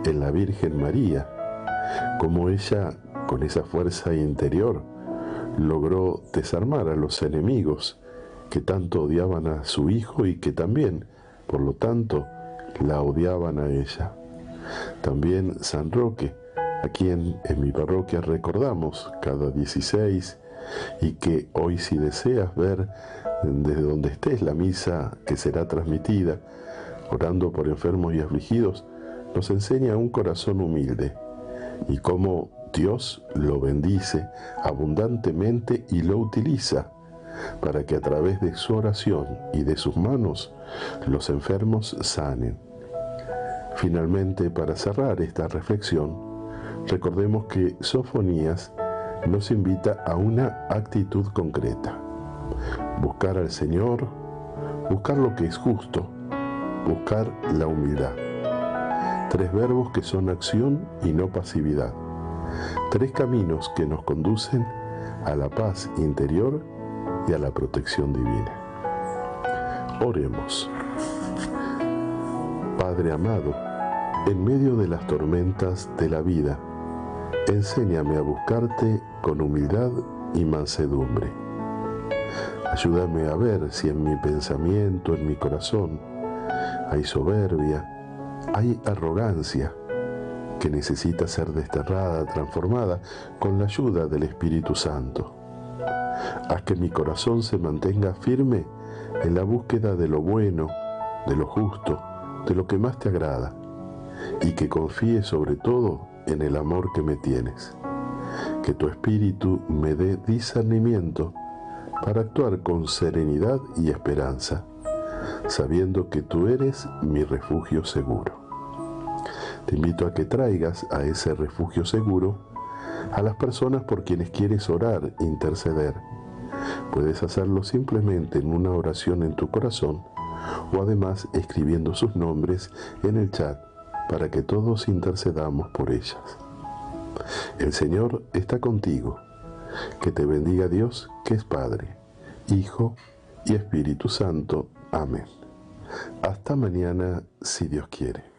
en la Virgen María, cómo ella, con esa fuerza interior, logró desarmar a los enemigos que tanto odiaban a su hijo y que también, por lo tanto, la odiaban a ella. También San Roque, a quien en mi parroquia recordamos cada 16, y que hoy, si deseas ver desde donde estés la misa que será transmitida, orando por enfermos y afligidos, nos enseña un corazón humilde y cómo Dios lo bendice abundantemente y lo utiliza para que a través de su oración y de sus manos los enfermos sanen. Finalmente, para cerrar esta reflexión, recordemos que Sofonías nos invita a una actitud concreta: buscar al Señor, buscar lo que es justo, buscar la humildad. 3 verbos que son acción y no pasividad. 3 caminos que nos conducen a la paz interior y a la protección divina. Oremos. Padre amado, en medio de las tormentas de la vida, enséñame a buscarte con humildad y mansedumbre. Ayúdame a ver si en mi pensamiento, en mi corazón, hay soberbia, hay arrogancia que necesita ser desterrada, transformada con la ayuda del Espíritu Santo. Haz que mi corazón se mantenga firme en la búsqueda de lo bueno, de lo justo, de lo que más te agrada, y que confíe sobre todo en el amor que me tienes. Que tu Espíritu me dé discernimiento para actuar con serenidad y esperanza, sabiendo que tú eres mi refugio seguro. Te invito a que traigas a ese refugio seguro a las personas por quienes quieres orar, interceder. Puedes hacerlo simplemente en una oración en tu corazón o además escribiendo sus nombres en el chat para que todos intercedamos por ellas. El Señor está contigo. Que te bendiga Dios, que es Padre, Hijo y Espíritu Santo. Amén. Hasta mañana, si Dios quiere.